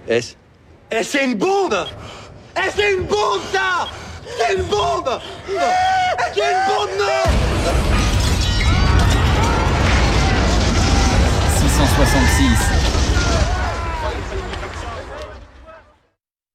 S. Eh, c'est une bombe! Eh, c'est une bombe, ça! C'est une bombe! C'est une bombe, non! 666.